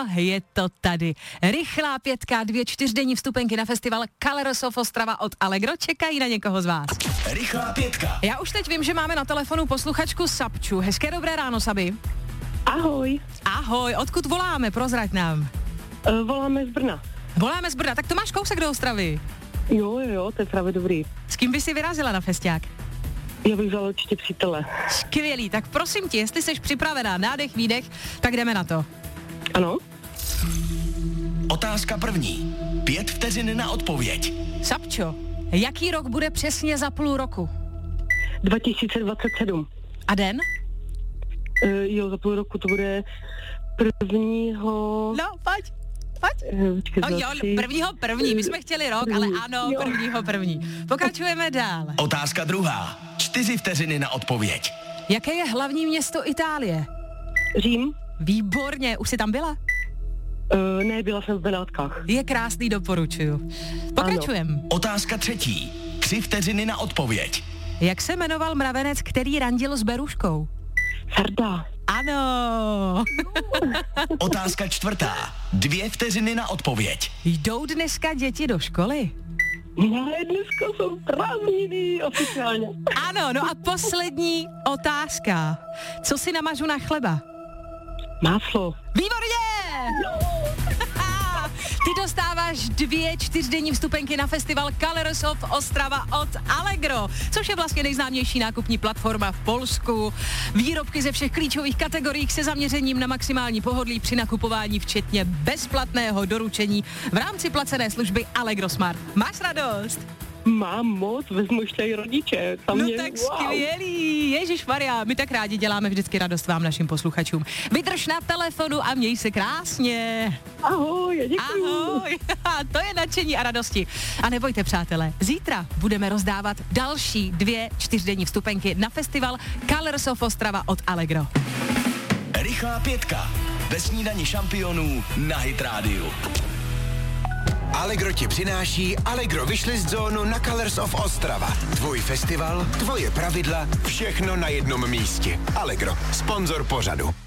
je to tady. Rychlá 5, 2 čtyřdenní vstupenky na festival Colors of Ostrava od Allegro čekají na někoho z vás. Rychlá 5. Já už teď vím, že máme na telefonu posluchačku Sabču. Hezké dobré ráno, Sabi. Ahoj. Ahoj, odkud voláme? Prozrať nám. Voláme z Brna. Voláme z Brna, tak to máš kousek do Ostravy. Jo, to je právě dobrý. S kým by si vyrazila na festiák? Já bych vzala určitě přítele. Skvělý, tak prosím tě, jestli jsi připravená, nádech, výdech, tak jdeme na to. Ano. Otázka první. 5 vteřin na odpověď. Sabčo, jaký rok bude přesně za půl roku? 2027. A den? Za půl roku to bude prvního... No, pojď. První, my jsme chtěli rok, ale ano, první. Pokračujeme dál. Otázka druhá. 4 vteřiny na odpověď. Jaké je hlavní město Itálie? Řím. Výborně, už jsi tam byla? Ne, byla jsem v Benátkách. Je krásný, doporučuju. Pokračujeme. Otázka třetí. 3 vteřiny na odpověď. Jak se jmenoval mravenec, který randil s beruškou? Sarda. Ano. Otázka čtvrtá. 2 vteřiny na odpověď. Jdou dneska děti do školy? Ne, dneska jsou prázdniny oficiálně. Ano, no a poslední otázka. Co si namažu na chleba? Máslo. Výborně! Ty dostáváš 2 čtyřdenní vstupenky na festival Colors of Ostrava od Allegro, což je vlastně nejznámější nákupní platforma v Polsku. Výrobky ze všech klíčových kategorií se zaměřením na maximální pohodlí při nakupování, včetně bezplatného doručení v rámci placené služby Allegro Smart. Máš radost? Mám moc, vezmu ještě i rodiče. Tak skvělý, ježišmarja, my tak rádi děláme vždycky radost vám, našim posluchačům. Vydrž na telefonu a měj se krásně. Ahoj, děkuji. Ahoj, to je nadšení a radosti. A nebojte, přátelé, zítra budeme rozdávat další 2 čtyřdenní vstupenky na festival Colors of Ostrava od Allegro. Rychlá 5. Ve snídani šampionů na Hit Radio. Allegro ti přináší Allegro Wishlist zónu na Colors of Ostrava. Tvůj festival, tvoje pravidla, všechno na jednom místě. Allegro, sponzor pořadu.